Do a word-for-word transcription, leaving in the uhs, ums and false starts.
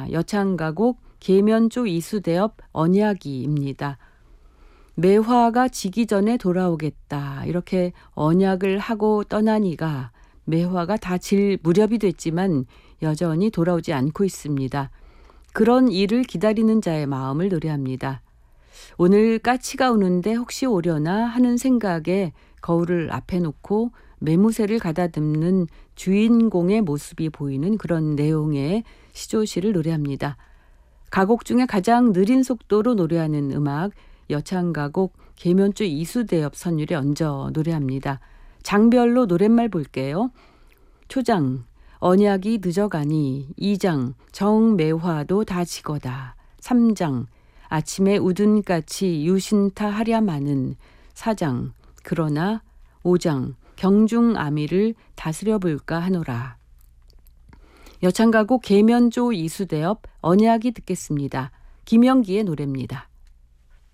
여창가곡 계면조 이수대업 언약이입니다. 매화가 지기 전에 돌아오겠다. 이렇게 언약을 하고 떠난 이가 매화가 다 질 무렵이 됐지만 여전히 돌아오지 않고 있습니다. 그런 이를 기다리는 자의 마음을 노래합니다. 오늘 까치가 오는데 혹시 오려나 하는 생각에 거울을 앞에 놓고 매무새를 가다듬는 주인공의 모습이 보이는 그런 내용의 시조시를 노래합니다. 가곡 중에 가장 느린 속도로 노래하는 음악 여창가곡 계면조 이수대업 선율에 얹어 노래합니다. 장별로 노랫말 볼게요. 초장 언약이 늦어가니, 이장 정매화도 다 지거다, 삼장 아침에 우둔까치 유신타 하랴마는, 사장 그러나, 오장 경중아미를 다스려 볼까 하노라. 여창가곡 계면조 이수대업 언약이 듣겠습니다. 김영기의 노래입니다.